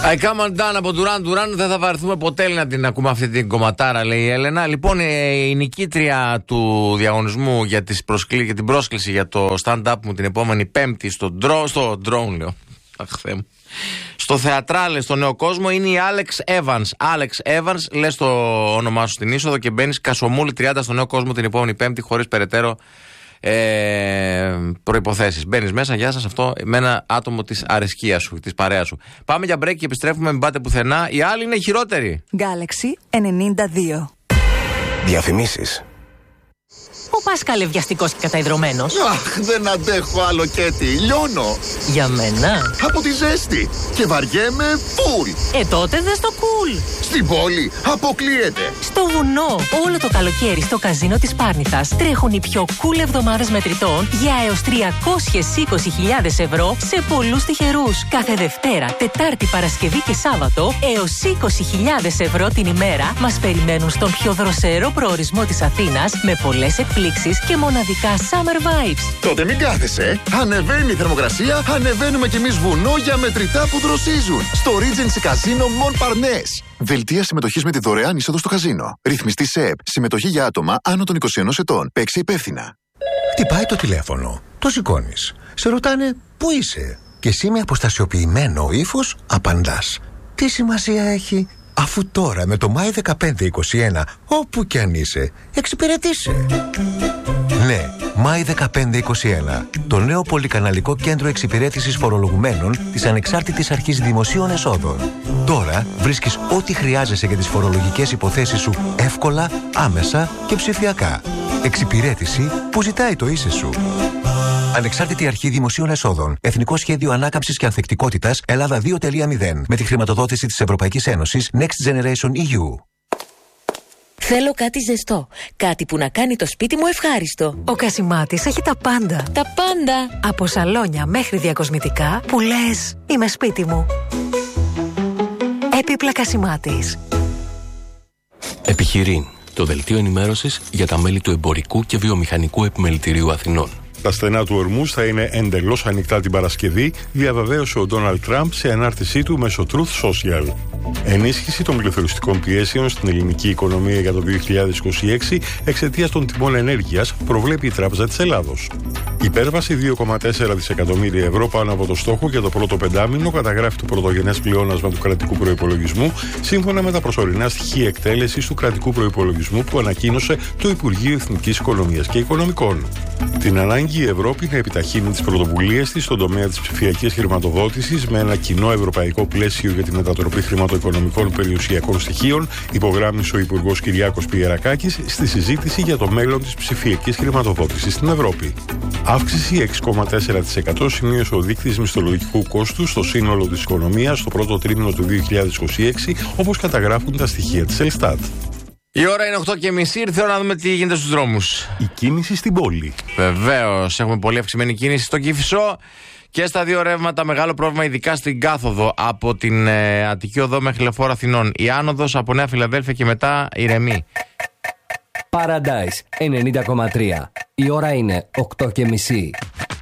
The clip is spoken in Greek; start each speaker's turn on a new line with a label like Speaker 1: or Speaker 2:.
Speaker 1: I come undone από Duran. Δεν θα βαρεθούμε ποτέ να την ακούμε αυτή την κομματάρα, λέει η Έλενα. Λοιπόν, η νικήτρια του διαγωνισμού για την πρόσκληση για το stand-up μου την επόμενη Πέμπτη στο Drone, λέω. Αχ, Θεέ μου. Στο Θεατράλε, στο Νέο Κόσμο, είναι η Alex Evans. Alex Evans, λες το όνομά σου στην είσοδο και μπαίνεις Κασομούλη 30 στο Νέο Κόσμο την επόμενη Πέμπτη, χωρίς περαιτέρω προϋποθέσεις. Μπαίνεις μέσα, γεια σας, αυτό με ένα άτομο της αρεσκίας σου, της παρέας σου. Πάμε για break και επιστρέφουμε, μην πάτε πουθενά. Οι άλλοι είναι χειρότεροι.
Speaker 2: Galaxy 92.
Speaker 3: Διαφημίσεις.
Speaker 4: Ο Πάσχαλε βιαστικός και καταϊδρωμένος.
Speaker 5: Αχ, δεν αντέχω άλλο, Κέτι. Λιώνω.
Speaker 4: Για μένα.
Speaker 5: Από τη ζέστη. Και βαριέμαι φουλ.
Speaker 4: Τότε δες το cool.
Speaker 5: Στην πόλη αποκλείεται.
Speaker 4: Στο βουνό. Όλο το καλοκαίρι στο καζίνο της Πάρνηθας τρέχουν οι πιο cool εβδομάδες μετρητών για έως 320.000 ευρώ σε πολλούς τυχερούς. Κάθε Δευτέρα, Τετάρτη, Παρασκευή και Σάββατο έως 20.000 ευρώ την ημέρα μας περιμένουν στον πιο δροσερό προορισμό της Αθήνας με πολλές εκπλήξεις και μοναδικά summer vibes.
Speaker 5: Τότε μην κάθεσαι. Ανεβαίνει η θερμοκρασία, ανεβαίνουμε κι εμείς βουνό για μετρητά που δροσίζουν. Στο Regency Casino Mon Parnasse. Δελτία συμμετοχής με τη δωρεάν είσοδο στο καζίνο. Ρυθμιστή ΣΕΠ. Συμμετοχή για άτομα άνω των 21 ετών. Παίξε υπεύθυνα.
Speaker 6: Χτυπάει το τηλέφωνο. Το σηκώνεις. Σε ρωτάνε πού είσαι. Και εσύ με αποστασιοποιημένο ύφος απαντάς. Τι σημασία έχει, αφού τώρα με το My 1521, όπου κι αν είσαι, εξυπηρετήσε. Ναι, My 1521, το νέο πολυκαναλικό κέντρο εξυπηρέτησης φορολογουμένων της Ανεξάρτητης Αρχής Δημοσίων Εσόδων. Τώρα βρίσκεις ό,τι χρειάζεσαι για τις φορολογικές υποθέσεις σου εύκολα, άμεσα και ψηφιακά. Εξυπηρέτηση που ζητάει το είσαι σου. Ανεξάρτητη Αρχή Δημοσίων Εσόδων. Εθνικό Σχέδιο Ανάκαμψης και Ανθεκτικότητας Ελλάδα 2.0. Με τη χρηματοδότηση της Ευρωπαϊκής Ένωσης Next Generation EU.
Speaker 7: Θέλω κάτι ζεστό. Κάτι που να κάνει το σπίτι μου ευχάριστο.
Speaker 2: Ο Κασιμάτης έχει τα πάντα.
Speaker 7: Τα πάντα.
Speaker 2: Από σαλόνια μέχρι διακοσμητικά που λες είμαι σπίτι μου. Έπιπλα Κασιμάτης.
Speaker 8: Επιχειρήν. Το δελτίο ενημέρωσης για τα μέλη του Εμπορικού και Βιομηχανικού Επιμελητηρίου Αθηνών.
Speaker 9: Τα στενά του Ορμούζ θα είναι εντελώς ανοιχτά την Παρασκευή, διαβεβαίωσε ο Ντόναλντ Τραμπ σε ανάρτησή του μέσω Truth Social. Ενίσχυση των πληθωριστικών πιέσεων στην ελληνική οικονομία για το 2026 εξαιτίας των τιμών ενέργειας, προβλέπει η Τράπεζα της Ελλάδος. Υπέρβαση 2,4 δισεκατομμύρια ευρώ πάνω από το στόχο για το πρώτο πεντάμινο καταγράφει το πρωτογενές πλεόνασμα του κρατικού προϋπολογισμού, σύμφωνα με τα προσωρινά στοιχεία εκτέλεσης του κρατικού προϋπολογισμού που ανακοίνωσε το Υπουργείο Εθνικής Οικονομίας και Οικονομικών. Την ανάγκη η Ευρώπη να επιταχύνει τις πρωτοβουλίες της στον τομέα της ψηφιακής χρηματοδότησης με ένα κοινό ευρωπαϊκό πλαίσιο για τη μετατροπή χρηματοοικονομικών περιουσιακών στοιχείων, υπογράμμισε ο Υπουργός Κυριάκος Πιερακάκης στη συζήτηση για το μέλλον της ψηφιακής χρηματοδότησης στην Ευρώπη. Αύξηση 6,4% σημείωσε ο δείκτης μισθολογικού κόστου στο σύνολο της οικονομίας στο πρώτο τρίμηνο του 2026, όπως καταγράφουν τα στοιχεία της Ελστάτ.
Speaker 1: Η ώρα είναι 8:30, ήρθε να δούμε τι γίνεται στους δρόμους.
Speaker 9: Η κίνηση στην πόλη.
Speaker 1: Βεβαίως, έχουμε πολύ αυξημένη κίνηση στο Κηφισό και στα δύο ρεύματα. Μεγάλο πρόβλημα, ειδικά στην κάθοδο από την Αττική Οδό μέχρι Λεωφόρο Αθηνών. Η άνοδος από Νέα Φιλαδέλφια και μετά ηρεμεί.
Speaker 10: Paradise 90,3. Η ώρα είναι 8:30.